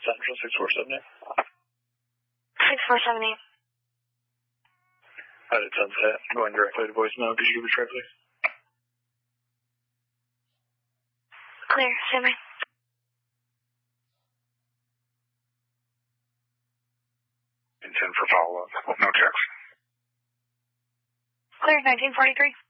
Central 6478. 6478. Out at Sunset, going directly to voicemail. Could you give a try, please? Clear, send me. Intent for follow-up. No checks. Clear, 1943.